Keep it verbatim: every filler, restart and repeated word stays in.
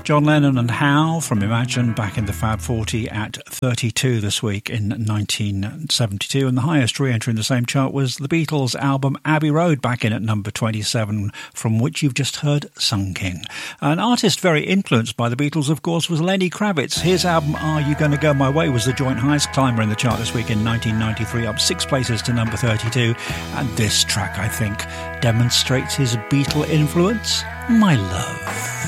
John Lennon and How from Imagine back in the Fab forty at thirty-two this week in nineteen seventy-two, and the highest re-entry in the same chart was the Beatles' album Abbey Road back in at number twenty-seven, from which you've just heard Sun King. An artist very influenced by the Beatles, of course, was Lenny Kravitz. His album Are You Gonna Go My Way was the joint highest climber in the chart this week in nineteen ninety-three, up six places to number thirty-two, and this track, I think, demonstrates his Beatle influence, My Love.